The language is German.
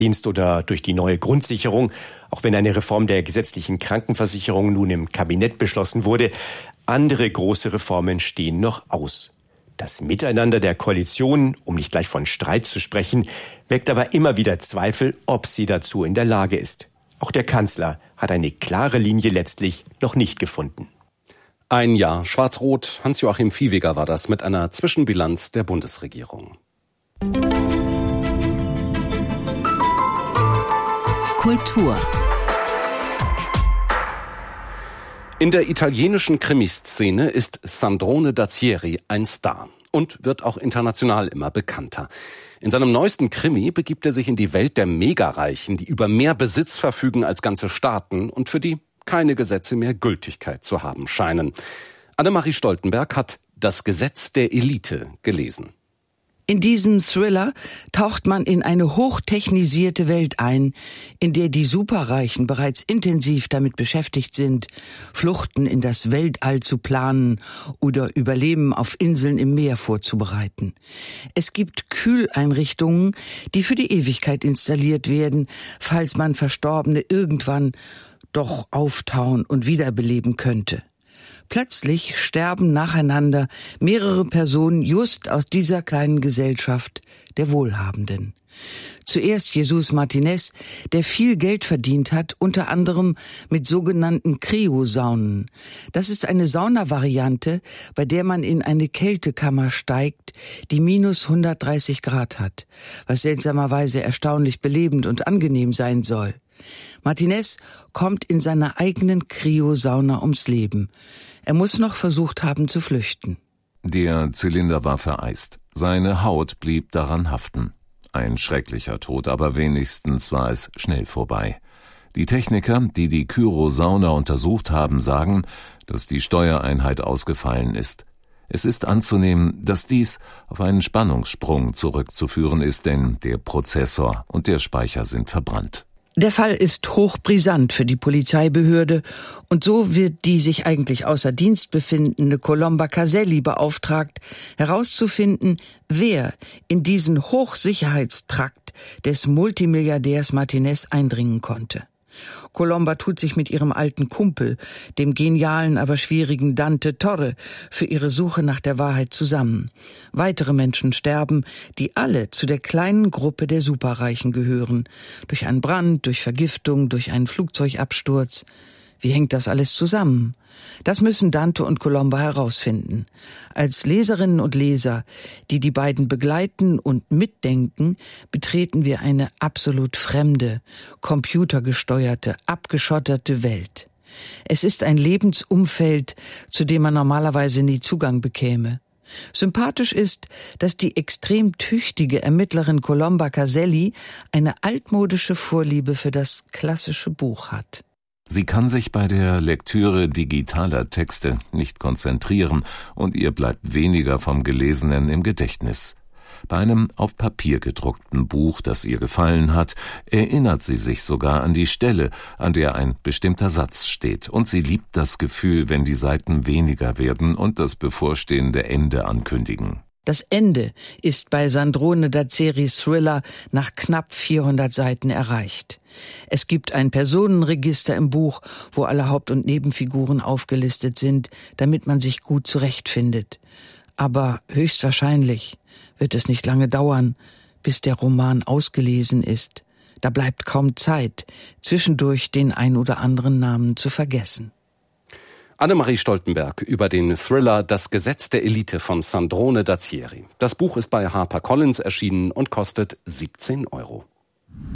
Dienst oder durch die neue Grundsicherung, auch wenn eine Reform der gesetzlichen Krankenversicherung nun im Kabinett beschlossen wurde. Andere große Reformen stehen noch aus. Das Miteinander der Koalition, um nicht gleich von Streit zu sprechen, weckt aber immer wieder Zweifel, ob sie dazu in der Lage ist. Auch der Kanzler hat eine klare Linie letztlich noch nicht gefunden. Ein Jahr Schwarz-Rot, Hans-Joachim Viehweger war das mit einer Zwischenbilanz der Bundesregierung. Kultur. In der italienischen Krimiszene ist Sandrone Dazieri ein Star und wird auch international immer bekannter. In seinem neuesten Krimi begibt er sich in die Welt der Megareichen, die über mehr Besitz verfügen als ganze Staaten und für die keine Gesetze mehr Gültigkeit zu haben scheinen. Annemarie Stoltenberg hat Das Gesetz der Elite gelesen. In diesem Thriller taucht man in eine hochtechnisierte Welt ein, in der die Superreichen bereits intensiv damit beschäftigt sind, Fluchten in das Weltall zu planen oder Überleben auf Inseln im Meer vorzubereiten. Es gibt Kühleinrichtungen, die für die Ewigkeit installiert werden, falls man Verstorbene irgendwann doch auftauen und wiederbeleben könnte. Plötzlich sterben nacheinander mehrere Personen just aus dieser kleinen Gesellschaft der Wohlhabenden. Zuerst Jesus Martinez, der viel Geld verdient hat, unter anderem mit sogenannten Kryosaunen. Das ist eine Saunavariante, bei der man in eine Kältekammer steigt, die minus 130 Grad hat, was seltsamerweise erstaunlich belebend und angenehm sein soll. Martinez kommt in seiner eigenen Kryosauna ums Leben. Er muss noch versucht haben zu flüchten. Der Zylinder war vereist. Seine Haut blieb daran haften. Ein schrecklicher Tod, aber wenigstens war es schnell vorbei. Die Techniker, die die Kryosauna untersucht haben, sagen, dass die Steuereinheit ausgefallen ist. Es ist anzunehmen, dass dies auf einen Spannungssprung zurückzuführen ist, denn der Prozessor und der Speicher sind verbrannt. Der Fall ist hochbrisant für die Polizeibehörde und so wird die sich eigentlich außer Dienst befindende Colomba Caselli beauftragt, herauszufinden, wer in diesen Hochsicherheitstrakt des Multimilliardärs Martinez eindringen konnte. Colomba tut sich mit ihrem alten Kumpel, dem genialen, aber schwierigen Dante Torre, für ihre Suche nach der Wahrheit zusammen. Weitere Menschen sterben, die alle zu der kleinen Gruppe der Superreichen gehören. Durch einen Brand, durch Vergiftung, durch einen Flugzeugabsturz. Wie hängt das alles zusammen? Das müssen Dante und Colomba herausfinden. Als Leserinnen und Leser, die die beiden begleiten und mitdenken, betreten wir eine absolut fremde, computergesteuerte, abgeschottete Welt. Es ist ein Lebensumfeld, zu dem man normalerweise nie Zugang bekäme. Sympathisch ist, dass die extrem tüchtige Ermittlerin Colomba Caselli eine altmodische Vorliebe für das klassische Buch hat. Sie kann sich bei der Lektüre digitaler Texte nicht konzentrieren und ihr bleibt weniger vom Gelesenen im Gedächtnis. Bei einem auf Papier gedruckten Buch, das ihr gefallen hat, erinnert sie sich sogar an die Stelle, an der ein bestimmter Satz steht, und sie liebt das Gefühl, wenn die Seiten weniger werden und das bevorstehende Ende ankündigen. Das Ende ist bei Sandrone Dazieris Thriller nach knapp 400 Seiten erreicht. Es gibt ein Personenregister im Buch, wo alle Haupt- und Nebenfiguren aufgelistet sind, damit man sich gut zurechtfindet. Aber höchstwahrscheinlich wird es nicht lange dauern, bis der Roman ausgelesen ist. Da bleibt kaum Zeit, zwischendurch den ein oder anderen Namen zu vergessen. Annemarie Stoltenberg über den Thriller Das Gesetz der Elite von Sandrone Dazieri. Das Buch ist bei HarperCollins erschienen und kostet 17 €.